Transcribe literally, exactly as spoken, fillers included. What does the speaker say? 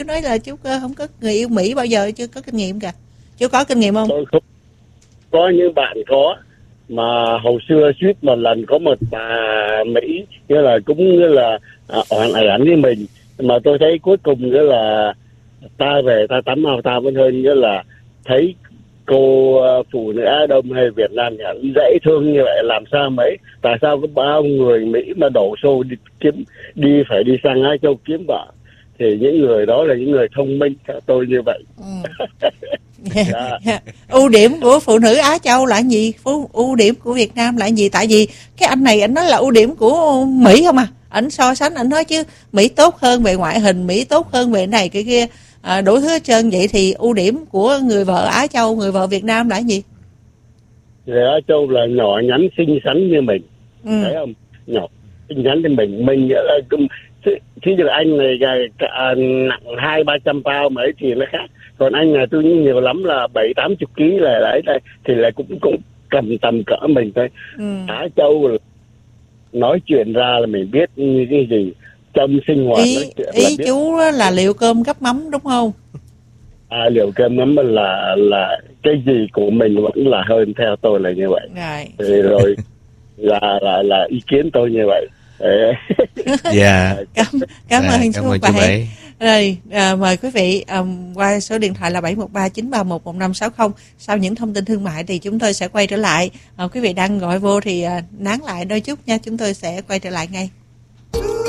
Chú nói là chú không có người yêu Mỹ bao giờ, chưa có kinh nghiệm kìa. Chú có kinh nghiệm không? Tôi không có, những bạn có, mà hồi xưa suýt một lần có một bà Mỹ nghĩa là cũng như là oan ẻn với mình, mà tôi thấy cuối cùng nghĩa là ta về ta tắm ao ta vẫn hơn, nghĩa là thấy cô phụ nữ Á Đông hay Việt Nam dễ thương như vậy làm sao mấy, tại sao có bao người Mỹ mà đổ xô đi kiếm đi phải đi sang Á Châu kiếm vợ, thì những người đó là những người thông minh, theo tôi như vậy. Ừ. Yeah. Yeah. Ưu điểm của phụ nữ Á Châu là gì? Ưu điểm của Việt Nam là gì? Tại vì cái anh này anh nói là ưu điểm của Mỹ không à, ảnh so sánh ảnh nói chứ Mỹ tốt hơn về ngoại hình, Mỹ tốt hơn về này cái kia, à, đủ thứ hết trơn. Vậy thì ưu điểm của người vợ Á Châu, người vợ Việt Nam là gì? Người Á Châu là nhỏ nhắn xinh xắn như mình, ừ. Thấy không? Nhỏ xinh xắn như mình, mình nghĩa là chứ giờ anh này cả, nặng hai ba trăm pound mấy thì nó khác, còn anh này tôi nhiều lắm là bảy tám chục ký là đấy đây thì là cũng cũng cầm tầm cỡ mình thôi. Ừ. Á Châu nói chuyện ra là mình biết như cái gì, trong sinh hoạt ý, nói chuyện ý là biết. Chú là liệu cơm gắp mắm đúng không? À, liệu cơm mắm là là cái gì của mình vẫn là hơn, theo tôi là như vậy. Rồi, thì rồi là là là ý kiến tôi như vậy. Dạ. Cảm cảm dạ, ơn cảm chú ơn Bảy. Bảy. Rồi à, mời quý vị um, qua số điện thoại là bảy một ba chín ba một một năm sáu không. Sau những thông tin thương mại thì chúng tôi sẽ quay trở lại. À, quý vị đang gọi vô thì uh, nán lại đôi chút nha, chúng tôi sẽ quay trở lại ngay.